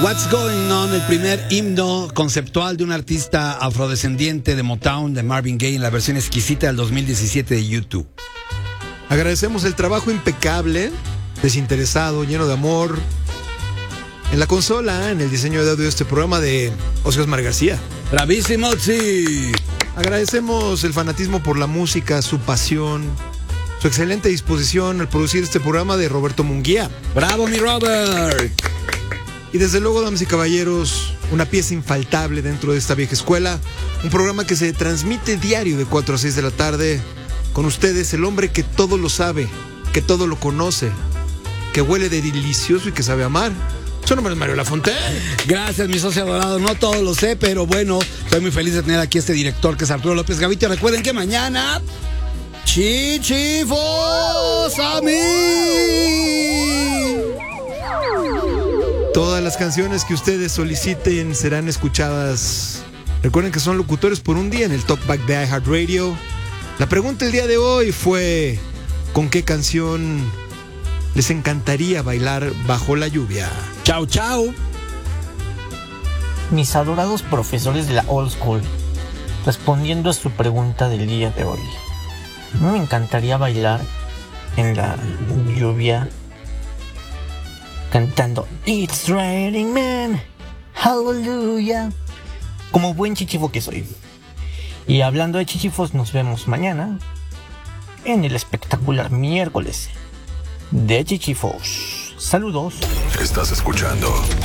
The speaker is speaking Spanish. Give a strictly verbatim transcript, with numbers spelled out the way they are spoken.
What's Going On, el primer himno conceptual de un artista afrodescendiente de Motown, de Marvin Gaye, en la versión exquisita del dos mil diecisiete de YouTube. Agradecemos el trabajo impecable, desinteresado, lleno de amor, en la consola, en el diseño de audio de este programa de Oscar Osmar García. ¡Bravísimo, sí! Agradecemos el fanatismo por la música, su pasión, su excelente disposición al producir este programa de Roberto Munguía. ¡Bravo, mi Robert! Y desde luego, damas y caballeros, una pieza infaltable dentro de esta vieja escuela, un programa que se transmite diario de cuatro a seis de la tarde. Con ustedes, el hombre que todo lo sabe, que todo lo conoce, que huele de delicioso y que sabe amar. Su nombre es Mario Lafontaine. Gracias, mi socio adorado. No todo lo sé, pero bueno, estoy muy feliz de tener aquí a este director que es Arturo López Gavitia. Recuerden que mañana, Chichifos a mí. Todas las canciones que ustedes soliciten serán escuchadas. Recuerden que son locutores por un día en el Talkback de iHeartRadio. La pregunta el día de hoy fue: ¿con qué canción les encantaría bailar bajo la lluvia? Chau, chau. Mis adorados profesores de la Old School, respondiendo a su pregunta del día de hoy, me encantaría bailar en la lluvia cantando It's Raining Man, Hallelujah, como buen chichifo que soy. Y hablando de chichifos, nos vemos mañana en el espectacular miércoles de Chichifos. Saludos. Estás escuchando